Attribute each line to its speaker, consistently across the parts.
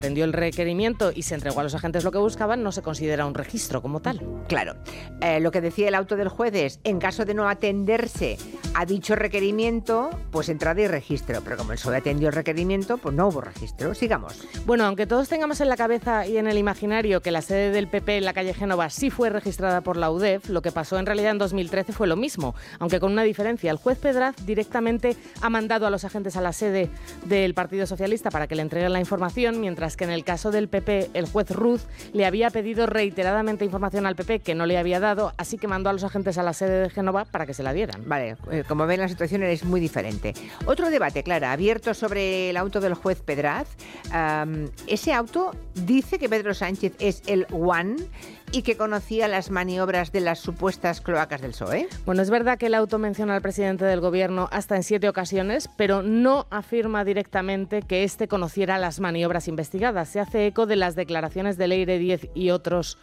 Speaker 1: atendió el requerimiento y se entregó a los agentes lo que buscaban, no se considera un registro como tal.
Speaker 2: Claro. Lo que decía el auto del juez es, en caso de no atenderse a dicho requerimiento, pues entrada y registro. Pero como el PSOE atendió el requerimiento, pues no hubo registro. Sigamos.
Speaker 1: Bueno, aunque todos tengamos en la cabeza y en el imaginario que la sede del PP en la calle Génova sí fue registrada por la UDEF, lo que pasó en realidad en 2013 fue lo mismo, aunque con una diferencia. El juez Pedraz directamente ha mandado a los agentes a la sede del Partido Socialista para que le entreguen la información, mientras que en el caso del PP, el juez Ruz le había pedido reiteradamente información al PP que no le había dado, así que mandó a los agentes a la sede de Génova para que se la dieran.
Speaker 2: Vale, como ven, la situación es muy diferente. Otro debate, Clara, abierto sobre el auto del juez Pedraz. Ese auto dice que Pedro Sánchez es el one y que conocía las maniobras de las supuestas cloacas del PSOE.
Speaker 1: Bueno, es verdad que el auto menciona al presidente del Gobierno hasta en 7 ocasiones, pero no afirma directamente que éste conociera las maniobras investigadas. Se hace eco de las declaraciones de Leire Díez y otros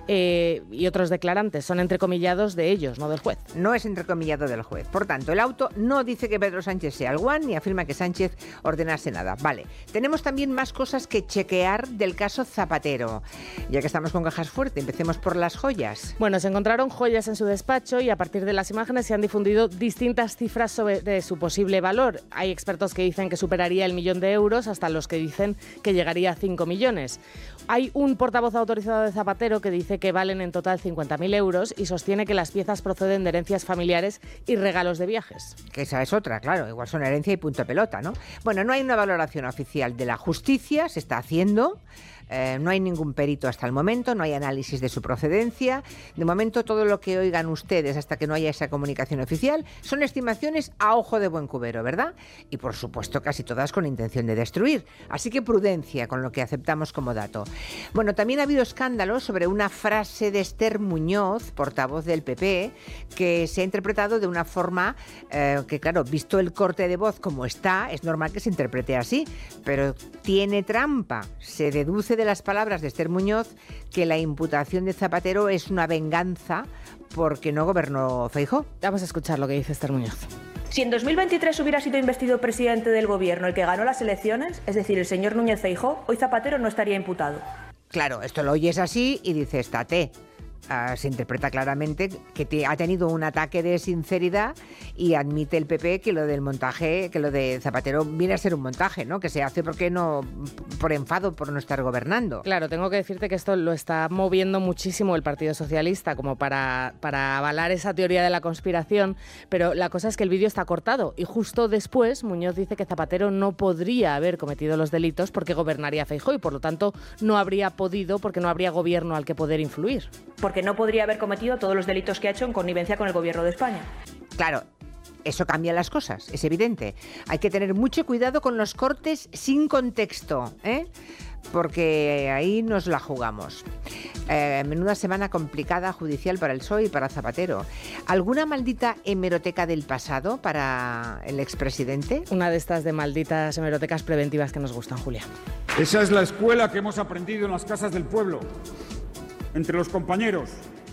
Speaker 1: declarantes. Son entrecomillados de ellos, no del juez.
Speaker 2: No es entrecomillado del juez. Por tanto, el auto no dice que Pedro Sánchez sea el one ni afirma que Sánchez ordenase nada. Vale. Tenemos también más cosas que chequear del caso Zapatero. Ya que estamos con cajas fuertes, empecemos por las joyas.
Speaker 1: Bueno, se encontraron joyas en su despacho y a partir de las imágenes se han difundido distintas cifras de su posible valor. Hay expertos que dicen que superaría el 1.000.000 de euros, hasta los que dicen que llegaría a 5 millones. Hay un portavoz autorizado de Zapatero que dice que valen en total 50.000 euros y sostiene que las piezas proceden de herencias familiares y regalos de viajes.
Speaker 2: Que esa es otra, claro, igual son herencia y punto pelota, ¿no? Bueno, no hay una valoración oficial de la justicia, se está haciendo. No hay ningún perito hasta el momento, no hay análisis de su procedencia. De momento, todo lo que oigan ustedes hasta que no haya esa comunicación oficial son estimaciones a ojo de buen cubero, ¿verdad? Y por supuesto, casi todas con intención de destruir. Así que prudencia con lo que aceptamos como dato. Bueno, también ha habido escándalos sobre una frase de Esther Muñoz, portavoz del PP, que se ha interpretado de una forma que, claro, visto el corte de voz como está, es normal que se interprete así, pero tiene trampa. Se deduce de las palabras de Esther Muñoz que la imputación de Zapatero es una venganza porque no gobernó Feijóo.
Speaker 1: Vamos a escuchar lo que dice Esther Muñoz.
Speaker 3: Si en 2023 hubiera sido investido presidente del gobierno el que ganó las elecciones, es decir, el señor Núñez Feijóo, hoy Zapatero no estaría imputado.
Speaker 2: Claro, esto lo oyes así y dices, estate. Se interpreta claramente que ha tenido un ataque de sinceridad y admite el PP que lo del montaje, que lo de Zapatero viene a ser un montaje, ¿no? Que se hace porque no, por enfado por no estar gobernando.
Speaker 1: Claro, tengo que decirte que esto lo está moviendo muchísimo el Partido Socialista como para avalar esa teoría de la conspiración, pero la cosa es que el vídeo está cortado y justo después Muñoz dice que Zapatero no podría haber cometido los delitos porque gobernaría Feijóo y por lo tanto no habría podido porque no habría gobierno al que poder influir.
Speaker 3: Porque no podría haber cometido todos los delitos que ha hecho en connivencia con el gobierno de España.
Speaker 2: Claro, eso cambia las cosas, es evidente. Hay que tener mucho cuidado con los cortes sin contexto, porque ahí nos la jugamos. Menuda semana complicada judicial para el PSOE y para Zapatero. ¿Alguna maldita hemeroteca del pasado para el expresidente?
Speaker 1: Una de estas de malditas hemerotecas preventivas que nos gustan, Julia.
Speaker 4: Esa es la escuela que hemos aprendido en las casas del pueblo. Entre los compañeros,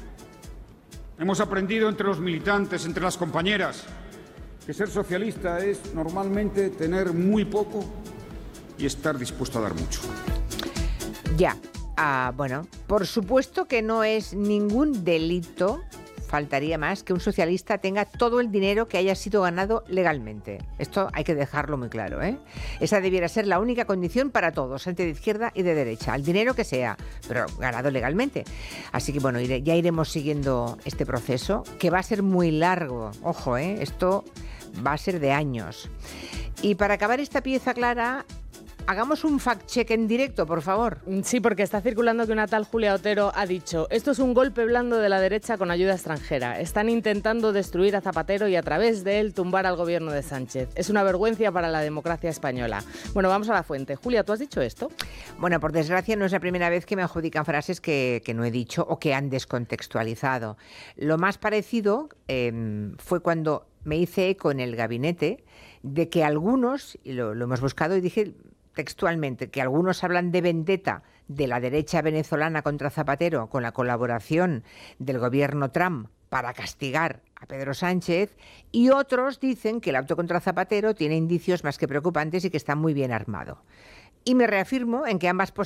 Speaker 4: hemos aprendido entre los militantes, entre las compañeras, que ser socialista es normalmente tener muy poco y estar dispuesto a dar mucho.
Speaker 2: Ya, bueno, por supuesto que no es ningún delito, faltaría más, que un socialista tenga todo el dinero que haya sido ganado legalmente. Esto hay que dejarlo muy claro, ¿eh? Esa debiera ser la única condición para todos, gente de izquierda y de derecha, el dinero que sea, pero ganado legalmente. Así que bueno, ya iremos siguiendo este proceso, que va a ser muy largo. Ojo, esto va a ser de años. Y para acabar esta pieza, Clara, hagamos un fact-check en directo, por favor.
Speaker 1: Sí, porque está circulando que una tal Julia Otero ha dicho: esto es un golpe blando de la derecha con ayuda extranjera. Están intentando destruir a Zapatero y a través de él tumbar al gobierno de Sánchez. Es una vergüenza para la democracia española. Bueno, vamos a la fuente. Julia, ¿tú has dicho esto?
Speaker 2: Bueno, por desgracia no es la primera vez que me adjudican frases que no he dicho o que han descontextualizado. Lo más parecido fue cuando me hice eco en el gabinete de que algunos, y lo hemos buscado y dije textualmente, que algunos hablan de vendetta de la derecha venezolana contra Zapatero con la colaboración del gobierno Trump para castigar a Pedro Sánchez, y otros dicen que el auto contra Zapatero tiene indicios más que preocupantes y que está muy bien armado. Y me reafirmo en que ambas